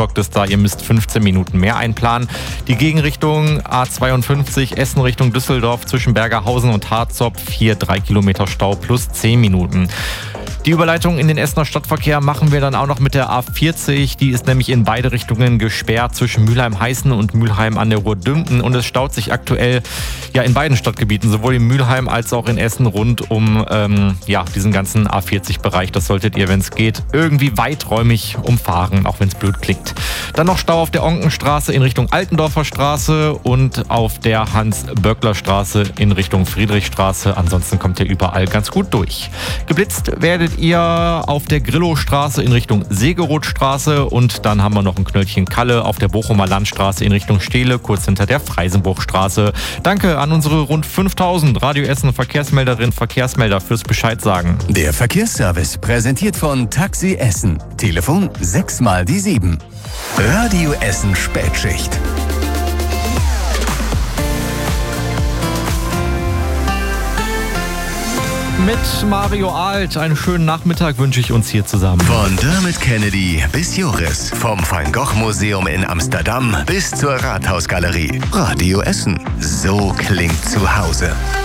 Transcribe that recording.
gestockt ist da. Ihr müsst 15 Minuten mehr einplanen. Die Gegenrichtung A52 Essen Richtung Düsseldorf zwischen Bergerhausen und Harzopf. Hier 3 Kilometer Stau plus 10 Minuten. Die Überleitung in den Essener Stadtverkehr machen wir dann auch noch mit der A40. Die ist nämlich in beide Richtungen gesperrt zwischen Mülheim-Heißen und Mülheim an der Ruhr-Dümpen. Und es staut sich aktuell in beiden Stadtgebieten, sowohl in Mülheim als auch in Essen, rund um diesen ganzen A40-Bereich. Das solltet ihr, wenn es geht, irgendwie weiträumig umfahren, auch wenn es blöd klingt. Dann noch Stau auf der Onkenstraße in Richtung Altendorfer Straße und auf der Hans-Böckler-Straße in Richtung Friedrichstraße. Ansonsten kommt ihr überall ganz gut durch. Geblitzt werdet ihr auf der Grillow-Straße in Richtung Segerothstraße und dann haben wir noch ein Knöllchen Kalle auf der Bochumer Landstraße in Richtung Stehle, kurz hinter der Freisenburgstraße. Danke an unsere rund 5000 Radio Essen Verkehrsmelderinnen, Verkehrsmelder fürs Bescheid sagen. Der Verkehrsservice präsentiert von Taxi Essen. Telefon 6 mal die 7. Radio Essen Spätschicht. Mit Mario Alt einen schönen Nachmittag wünsche ich uns hier zusammen. Von Dermot Kennedy bis Joris, vom Van Gogh Museum in Amsterdam bis zur Rathausgalerie. Radio Essen, so klingt zu Hause.